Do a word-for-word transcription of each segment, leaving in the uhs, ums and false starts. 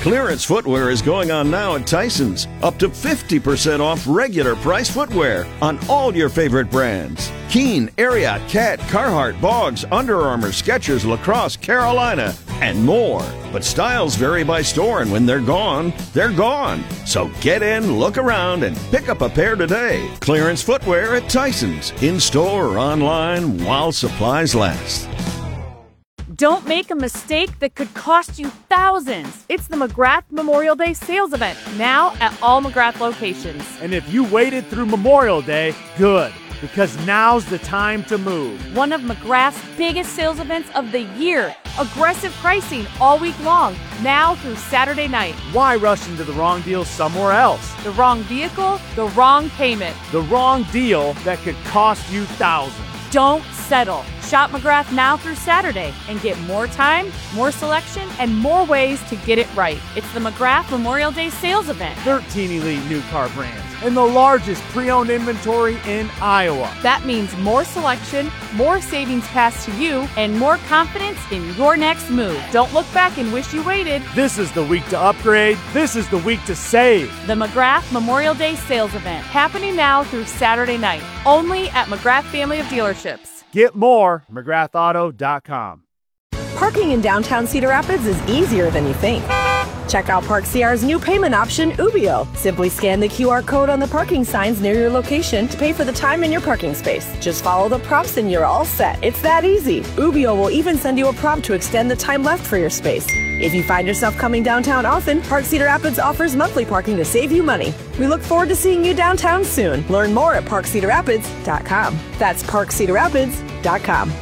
Clearance footwear is going on now at Tyson's. Up to fifty percent off regular price footwear on all your favorite brands. Keen, Ariat, Cat, Carhartt, Boggs, Under Armour, Skechers, Lacrosse, Carolina, and more. But styles vary by store, and when they're gone, they're gone. So get in, look around, and pick up a pair today. Clearance footwear at Tyson's. In-store or online while supplies last. Don't make a mistake that could cost you thousands. It's the McGrath Memorial Day sales event, now at all McGrath locations. And if you waited through Memorial Day, good, because now's the time to move. One of McGrath's biggest sales events of the year. Aggressive pricing all week long, now through Saturday night. Why rush into the wrong deal somewhere else? The wrong vehicle, the wrong payment. The wrong deal that could cost you thousands. Don't settle. Shop McGrath now through Saturday and get more time, more selection, and more ways to get it right. It's the McGrath Memorial Day sales event. thirteen elite new car brands and the largest pre-owned inventory in Iowa. That means more selection, more savings passed to you, and more confidence in your next move. Don't look back and wish you waited. This is the week to upgrade. This is the week to save. The McGrath Memorial Day sales event, happening now through Saturday night, only at McGrath Family of Dealerships. Get more, McGrath Auto dot com. Parking in downtown Cedar Rapids is easier than you think. Check out Park C R's new payment option, Ubio. Simply scan the Q R code on the parking signs near your location to pay for the time in your parking space. Just follow the prompts and you're all set. It's that easy. Ubio will even send you a prompt to extend the time left for your space. If you find yourself coming downtown often, Park Cedar Rapids offers monthly parking to save you money. We look forward to seeing you downtown soon. Learn more at Park Cedar Rapids dot com. That's Park Cedar Rapids dot com.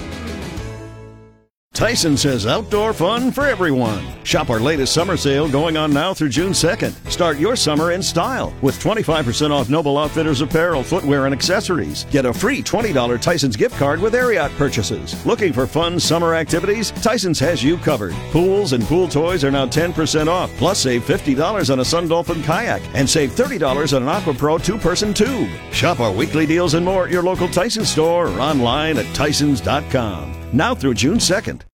Tyson's has outdoor fun for everyone. Shop our latest summer sale going on now through June second. Start your summer in style with twenty-five percent off Noble Outfitters apparel, footwear, and accessories. Get a free twenty dollars Tyson's gift card with Ariat purchases. Looking for fun summer activities? Tyson's has you covered. Pools and pool toys are now ten percent off. Plus, save fifty dollars on a Sun Dolphin kayak and save thirty dollars on an Aqua Pro two-person tube. Shop our weekly deals and more at your local Tyson store or online at Tysons dot com. Now through June second.